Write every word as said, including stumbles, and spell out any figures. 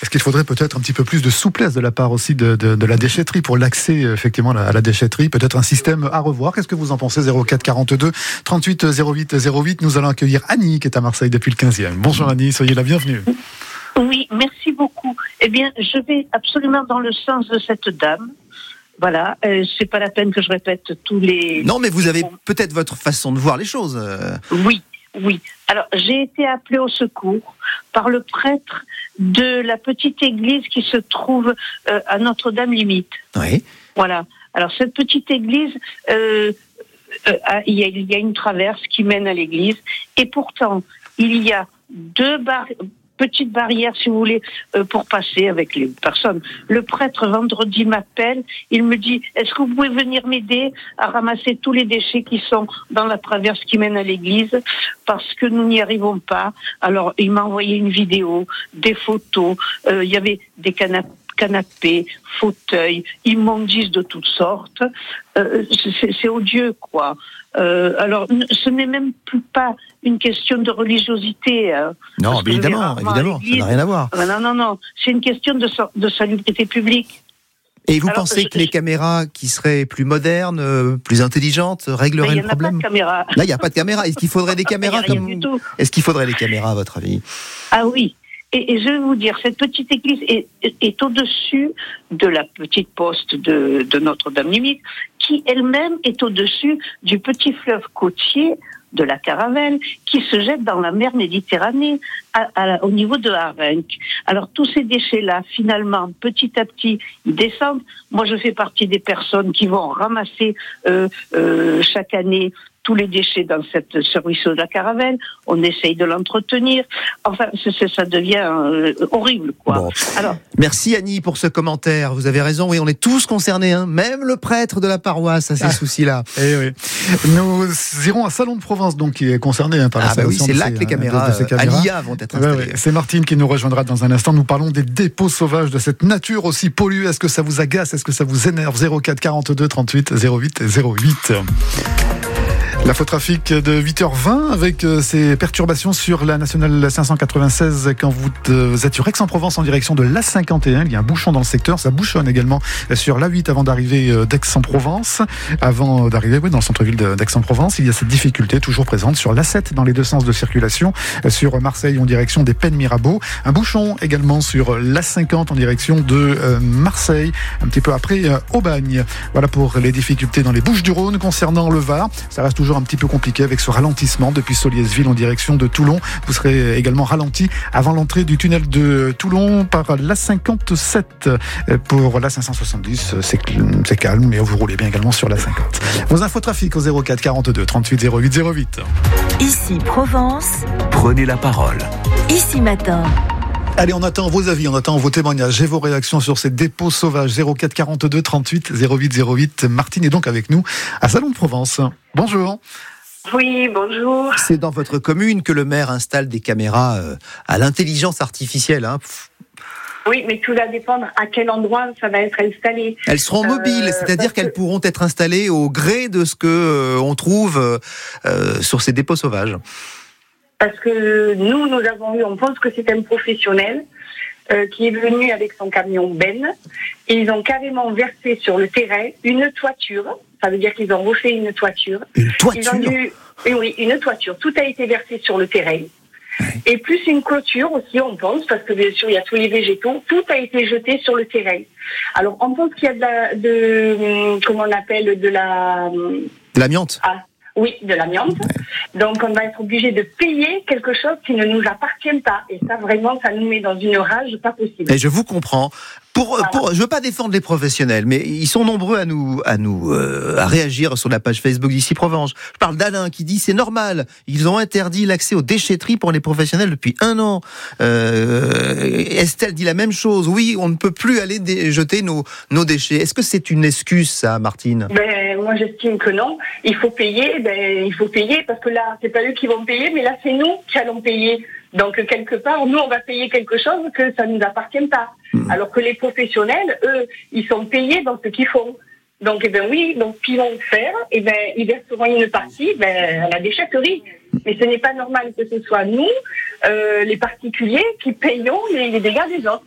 Est-ce qu'il faudrait peut-être un petit peu plus de souplesse de la part aussi de, de, de la déchetterie pour l'accès effectivement à la déchetterie, peut-être un système à revoir. Qu'est-ce que vous en pensez? Zéro quatre quarante-deux trente-huit zéro huit zéro huit. Nous allons accueillir Annie qui est à Marseille depuis le quinzième. Bonjour Annie, soyez la bienvenue. Oui, merci beaucoup. Eh bien, je vais absolument dans le sens de cette dame. Voilà, euh, c'est pas la peine que je répète tous les... Non, mais vous avez peut-être votre façon de voir les choses. Euh... Oui, oui. Alors, j'ai été appelée au secours par le prêtre de la petite église qui se trouve euh, à Notre-Dame-Limite. Oui. Voilà. Alors, cette petite église, euh, euh, il y a, il y a une traverse qui mène à l'église. Et pourtant, il y a deux barres... petite barrière, si vous voulez, euh, pour passer avec les personnes. Le prêtre, vendredi, m'appelle. Il me dit, est-ce que vous pouvez venir m'aider à ramasser tous les déchets qui sont dans la traverse qui mène à l'église? Parce que nous n'y arrivons pas. Alors, il m'a envoyé une vidéo, des photos. Euh, il y avait des canapés. canapés, fauteuils, immondices de toutes sortes. Euh, c'est, c'est odieux, quoi. Euh, alors, ce n'est même plus pas une question de religiosité. Hein, non, mais évidemment, évidemment, ça n'a rien à voir. Non, non, non, c'est une question de, de salubrité publique. Et vous alors, pensez je, que les je... caméras qui seraient plus modernes, plus intelligentes, régleraient le problème? Il n'y a pas de caméra. Là, il n'y a pas de caméra. Est-ce qu'il faudrait des caméras comme... Est-ce qu'il faudrait des caméras, à votre avis? Ah oui. Et, et je vais vous dire, cette petite église est, est, est au-dessus de la petite poste de, de Notre-Dame-Limite, qui elle-même est au-dessus du petit fleuve côtier de la Caravelle, qui se jette dans la mer Méditerranée, à, à, au niveau de Harenc. Alors tous ces déchets-là, finalement, petit à petit, ils descendent. Moi, je fais partie des personnes qui vont ramasser euh, euh, chaque année tous les déchets dans cette, ce ruisseau de la Caravelle. On essaye de l'entretenir. Enfin, c'est, c'est, ça devient euh, horrible, quoi. Bon. Alors, merci Annie pour ce commentaire. Vous avez raison. Oui, on est tous concernés, hein. Même le prêtre de la paroisse a ces ah. soucis-là. Eh oui. Nous irons à Salon de Provence, donc qui est concerné hein, par ah l'installation bah oui, c'est de là ces, que les caméras, de, de caméras. à l'I A vont être installées. Ouais, ouais. C'est Martine qui nous rejoindra dans un instant. Nous parlons des dépôts sauvages, de cette nature aussi polluée. Est-ce que ça vous agace? Est-ce que ça vous énerve? Zéro quatre quarante-deux trente-huit zéro huit zéro huit. L'infotrafic de huit heures vingt avec ces perturbations sur la nationale cinq cent quatre-vingt-seize quand vous êtes sur Aix-en-Provence en direction de l'A cinquante et un. Il y a un bouchon dans le secteur. Ça bouchonne également sur l'A huit avant d'arriver d'Aix-en-Provence. Avant d'arriver oui, dans le centre-ville d'Aix-en-Provence, il y a cette difficulté toujours présente sur l'A sept dans les deux sens de circulation. Sur Marseille en direction des Pennes Mirabeau. Un bouchon également sur l'A cinquante en direction de Marseille, un petit peu après Aubagne. Voilà pour les difficultés dans les Bouches-du-Rhône. Concernant le Var, ça reste toujours un petit peu compliqué avec ce ralentissement depuis Soliesville en direction de Toulon. Vous serez également ralenti avant l'entrée du tunnel de Toulon par l'A cinquante-sept. Pour l'A cinq cent soixante-dix, c'est, c'est calme, mais vous roulez bien également sur l'A cinquante. Vos infotrafics au zéro quatre quarante-deux trente-huit zéro huit zéro huit. Ici Provence. Prenez la parole. Ici Matin. Allez, on attend vos avis, on attend vos témoignages et vos réactions sur ces dépôts sauvages. Zéro quatre quarante-deux trente-huit zéro huit zéro huit. Martine est donc avec nous à Salon de Provence. Bonjour. Oui, bonjour. C'est dans votre commune que le maire installe des caméras euh, à l'intelligence artificielle, hein. Oui, mais tout va dépendre à quel endroit ça va être installé. Elles seront mobiles, euh, c'est-à-dire qu'elles que... pourront être installées au gré de ce que euh, on trouve euh, sur ces dépôts sauvages. Parce que nous, nous avons eu, on pense que c'est un professionnel euh, qui est venu avec son camion Ben, et ils ont carrément versé sur le terrain une toiture. Ça veut dire qu'ils ont refait une toiture. Une toiture. Ils ont dû, oui, une toiture. Tout a été versé sur le terrain. Ouais. Et plus une clôture aussi, on pense, parce que bien sûr, il y a tous les végétaux. Tout a été jeté sur le terrain. Alors, on pense qu'il y a de la, de, comment on appelle, de la... De l'amiante. Ah. Oui, de l'amiante. Donc, on va être obligé de payer quelque chose qui ne nous appartient pas. Et ça, vraiment, ça nous met dans une rage pas possible. Et je vous comprends. Pour, voilà. pour, je veux pas défendre les professionnels, mais ils sont nombreux à nous, à nous, euh, à réagir sur la page Facebook d'Ici Provence. Je parle d'Alain qui dit c'est normal. Ils ont interdit l'accès aux déchetteries pour les professionnels depuis un an. Euh, Estelle dit la même chose. Oui, on ne peut plus aller dé- jeter nos, nos déchets. Est-ce que c'est une excuse, ça, Martine? Ben, moi, j'estime que non. Il faut payer. Ben, il faut payer parce que là, c'est pas eux qui vont payer, mais là, c'est nous qui allons payer. Donc, quelque part, nous, on va payer quelque chose que ça ne nous appartient pas. Mmh. Alors que les professionnels, eux, ils sont payés dans ce qu'ils font. Donc, eh ben oui, donc, ce qu'ils vont faire, eh ben, ils verseront une partie, ben, à la déchetterie. Mais ce n'est pas normal que ce soit nous, euh, les particuliers, qui payons les, les dégâts des autres.